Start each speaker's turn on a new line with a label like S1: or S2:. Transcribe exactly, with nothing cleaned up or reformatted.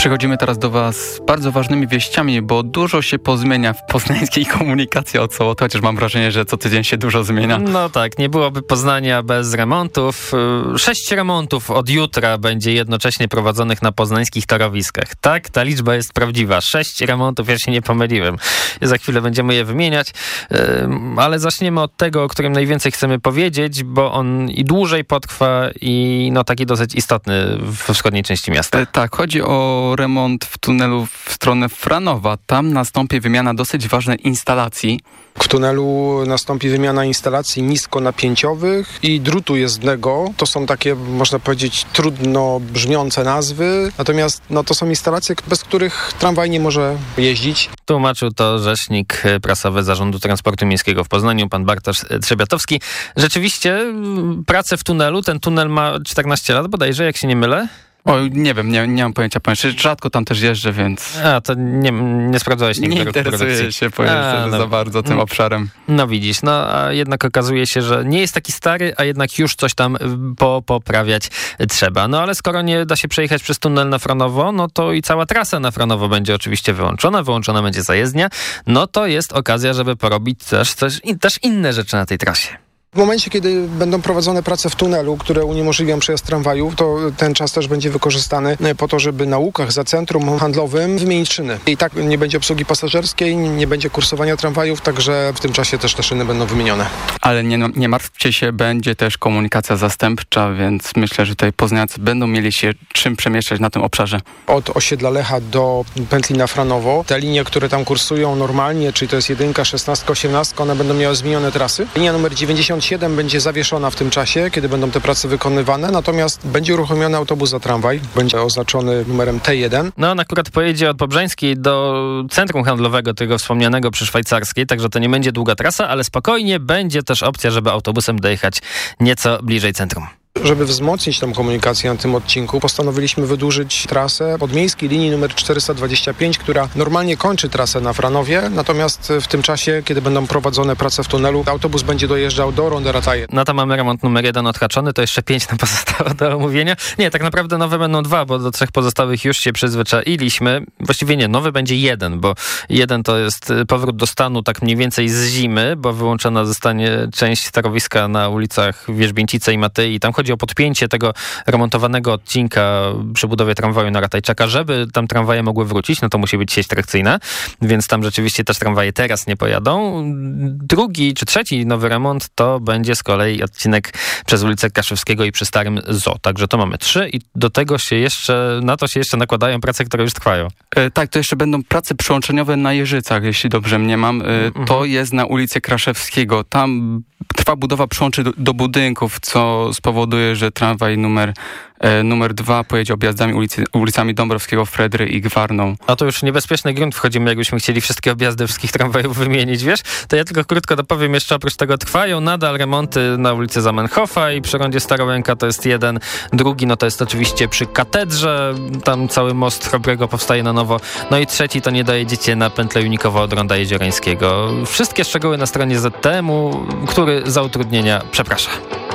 S1: Przychodzimy teraz do Was z bardzo ważnymi wieściami, bo dużo się pozmienia w poznańskiej komunikacji o Sołotę, chociaż mam wrażenie, że co tydzień się dużo zmienia.
S2: No tak, nie byłoby Poznania bez remontów. Sześć remontów od jutra będzie jednocześnie prowadzonych na poznańskich torowiskach. Tak, ta liczba jest prawdziwa. Sześć remontów, ja się nie pomyliłem. Za chwilę będziemy je wymieniać, ale zaczniemy od tego, o którym najwięcej chcemy powiedzieć, bo on i dłużej potrwa i no taki dosyć istotny we wschodniej części miasta.
S1: Tak, chodzi o remont w tunelu w stronę Franowa. Tam nastąpi wymiana dosyć ważnej instalacji.
S3: W tunelu nastąpi wymiana instalacji niskonapięciowych i drutu jezdnego. To są takie, można powiedzieć, trudno brzmiące nazwy, natomiast no, to są instalacje, bez których tramwaj nie może jeździć.
S2: Tłumaczył to rzecznik prasowy Zarządu Transportu Miejskiego w Poznaniu, pan Bartosz Trzebiatowski. Rzeczywiście prace w tunelu, ten tunel ma czternaście lat bodajże, jak się nie mylę.
S1: O, nie wiem, nie, nie mam pojęcia. Rzadko tam też jeżdżę, więc...
S2: A, to nie, nie sprawdzałeś nigdy.
S1: Nie interesuję się, powiem szczerze, no, za bardzo tym
S2: no,
S1: obszarem.
S2: No widzisz, no a jednak okazuje się, że nie jest taki stary, a jednak już coś tam po, poprawiać trzeba. No ale skoro nie da się przejechać przez tunel na Franowo, no to i cała trasa na Franowo będzie oczywiście wyłączona, wyłączona będzie zajezdnia, no to jest okazja, żeby porobić też, też, też inne rzeczy na tej trasie.
S3: W momencie, kiedy będą prowadzone prace w tunelu, które uniemożliwią przejazd tramwajów, to ten czas też będzie wykorzystany po to, żeby na łukach za centrum handlowym wymienić szyny. I tak nie będzie obsługi pasażerskiej, nie będzie kursowania tramwajów, także w tym czasie też te szyny będą wymienione.
S1: Ale nie, nie martwcie się, będzie też komunikacja zastępcza, więc myślę, że tutaj poznaniacy będą mieli się czym przemieszczać na tym obszarze.
S3: Od osiedla Lecha do pętli na Franowo, te linie, które tam kursują normalnie, czyli to jest jedynka, szesnastka, osiemnastka, one będą miały zmienione trasy. Linia numer dziewięćdziesiąt siedem będzie zawieszona w tym czasie, kiedy będą te prace wykonywane, natomiast będzie uruchomiony autobus za tramwaj, będzie oznaczony numerem T jeden.
S2: No on akurat pojedzie od Bobrzeńskiej do centrum handlowego, tego wspomnianego przy Szwajcarskiej, także to nie będzie długa trasa, ale spokojnie będzie też opcja, żeby autobusem dojechać nieco bliżej centrum.
S3: Żeby wzmocnić tą komunikację na tym odcinku, postanowiliśmy wydłużyć trasę od miejskiej linii numer czterysta dwadzieścia pięć, która normalnie kończy trasę na Franowie, natomiast w tym czasie, kiedy będą prowadzone prace w tunelu, autobus będzie dojeżdżał do Rondy Rataje.
S2: No to mamy remont numer jeden odhaczony, to jeszcze pięć nam pozostało do omówienia. Nie, tak naprawdę nowe będą dwa, bo do trzech pozostałych już się przyzwyczailiśmy. Właściwie nie, nowy będzie jeden, bo jeden to jest powrót do stanu tak mniej więcej z zimy, bo wyłączona zostanie część torowiska na ulicach Wierzbięcice i Matyi i tam chodzi o podpięcie tego remontowanego odcinka przy budowie tramwaju na Ratajczaka, żeby tam tramwaje mogły wrócić, no to musi być sieć trakcyjna, więc tam rzeczywiście też tramwaje teraz nie pojadą. Drugi czy trzeci nowy remont to będzie z kolei odcinek przez ulicę Kaszewskiego i przy Starym Zoo. Także to mamy trzy i do tego się jeszcze, na to się jeszcze nakładają prace, które już trwają.
S1: E, tak, to jeszcze będą prace przyłączeniowe na Jeżycach, jeśli dobrze mniemam. E, mm-hmm. To jest na ulicy Kraszewskiego. Tam trwa budowa przyłączy do, do budynków, co spowoduje, że tramwaj numer, e, numer dwa pojedzie objazdami ulicy, ulicami Dąbrowskiego, Fredry i Gwarną.
S2: A to już niebezpieczny grunt wchodzimy, jakbyśmy chcieli wszystkie objazdy wszystkich tramwajów wymienić, wiesz? To ja tylko krótko dopowiem jeszcze, oprócz tego trwają nadal remonty na ulicy Zamenhofa i przy rondzie Starołęka to jest jeden. Drugi, no to jest oczywiście przy Katedrze, tam cały most Chrobrego powstaje na nowo. No i trzeci to nie dojedziecie na pętlę Junikowa od ronda Jeziorańskiego. Wszystkie szczegóły na stronie Z T M u, który za utrudnienia przeprasza.